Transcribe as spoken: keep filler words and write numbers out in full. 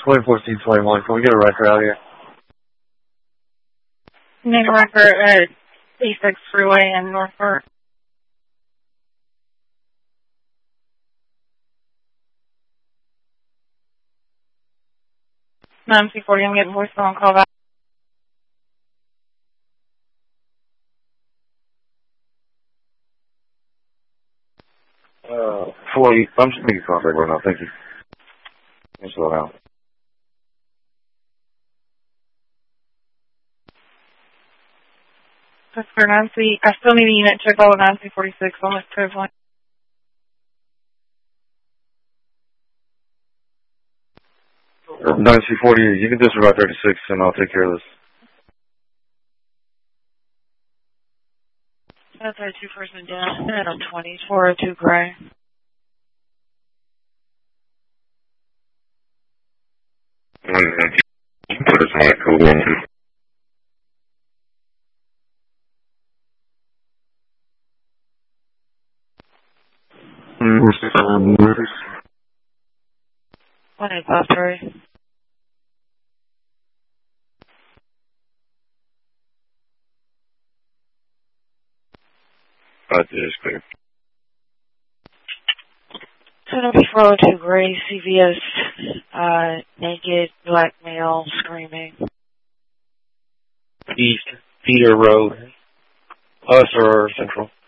twenty fourteen twenty-one. Can we get a record out here? Name a record at E six Freeway in Northport. nine C forty, I'm getting voicemail and call back. Uh, forty, I'm just making contact right now, thank you. Let me slow down. That's for Nancy. I still need a unit check all of nine C forty-six on this code line. nine C forty, you can disregard thirty-six and I'll take care of this. That's our two person down and on twenty, four oh two gray. What is my code one? one eight five three. Uh, it is clear. four oh two gray, C V S, uh, naked, black male, screaming. East Peter Road. Us or Central?